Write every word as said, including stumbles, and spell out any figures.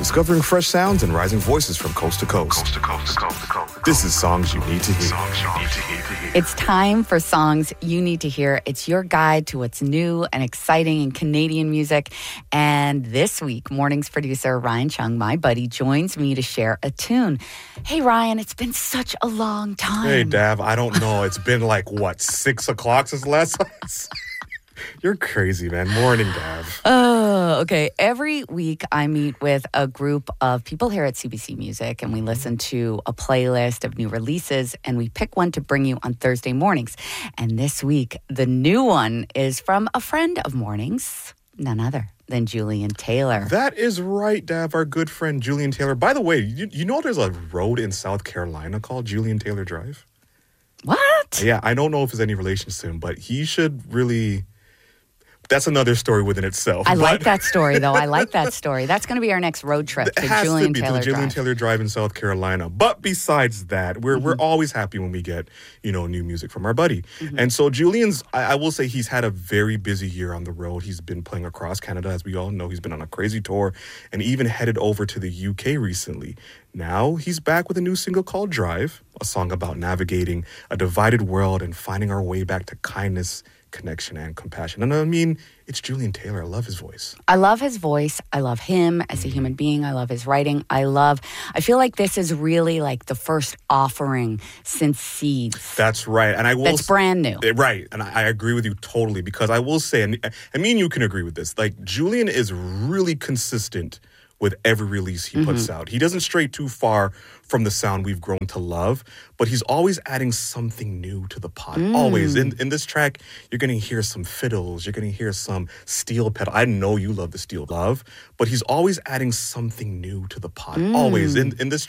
discovering fresh sounds and rising voices from coast to coast. Coast to coast, coast to coast. This is Songs You Need to Hear. Songs You Need to Hear. It's time for Songs You Need to Hear. It's your guide to what's new and exciting in Canadian music. And this week, Mornings producer Ryan Chung, my buddy, joins me to share a tune. Hey, Ryan, it's been such a long time. Hey, Dav, I don't know. It's been like, what, six o'clock since last time? You're crazy, man. Morning, Dav. Oh, okay. Every week I meet with a group of people here at C B C Music and we listen to a playlist of new releases and we pick one to bring you on Thursday mornings. And this week, the new one is from a friend of Mornings, none other than Julian Taylor. That is right, Dav, our good friend Julian Taylor. By the way, you, you know there's a road in South Carolina called Julian Taylor Drive? What? Yeah, I don't know if there's any relation to him, but he should really... That's another story within itself. I but like that story, though. I like that story. That's going to be our next road trip it to has Julian to be Taylor to the Julian Drive. Taylor Drive in South Carolina. But besides that, we're Mm-hmm. we're always happy when we get, you know, new music from our buddy. Mm-hmm. And so Julian's, I, I will say he's had a very busy year on the road. He's been playing across Canada, as we all know. He's been on a crazy tour and even headed over to the U K recently. Now he's back with a new single called Drive, a song about navigating a divided world and finding our way back to kindness, connection, and compassion. And I mean, it's Julian Taylor. I love his voice. I love his voice. I love him as a human being. I love his writing. I love, I feel like this is really like the first offering since Seeds. That's right. And I will That's brand new. Eh, Right. And I, I agree with you totally because I will say, and, and me and you can agree with this, like Julian is really consistent with every release he puts out. He doesn't stray too far from the sound we've grown to love, but he's always adding something new to the pot. Always. In in this track, you're going to hear some fiddles. You're going to hear some steel pedal. I know you love the steel love, but he's always adding something new to the pot. Always. In, in this